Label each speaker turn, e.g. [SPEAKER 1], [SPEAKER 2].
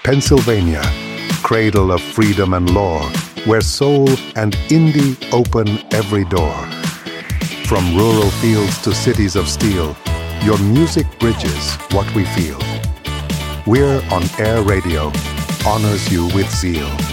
[SPEAKER 1] Pennsylvania, cradle of freedom and lore, where soul and indie open every door. From rural fields to cities of steel, your music bridges what we feel. We're on Air Radio, honors you with zeal.